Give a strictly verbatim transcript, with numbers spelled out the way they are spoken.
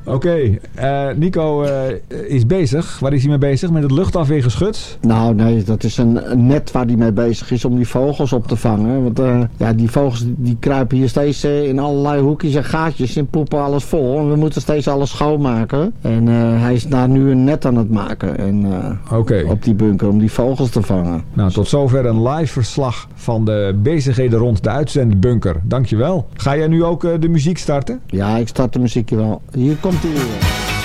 Oké, okay. uh, Nico uh, is bezig. Waar is hij mee bezig? Met het luchtafweergeschut? Nou nee, dat is een net waar hij mee bezig is om die vogels op te vangen. Want uh, ja, die vogels die kruipen hier steeds uh, in allerlei hoekjes en gaatjes en poepen alles vol. En we moeten steeds alles schoonmaken. En uh, hij is daar nu een net aan het maken. En, uh, okay. Op die bunker om die vogels te vangen. Nou, tot zover een live verslag van de bezigheden rond de uitzendbunker. Dankjewel. Ga jij nu ook uh, de muziek starten? Ja, ik start de muziekje wel. Hier komt hij weer.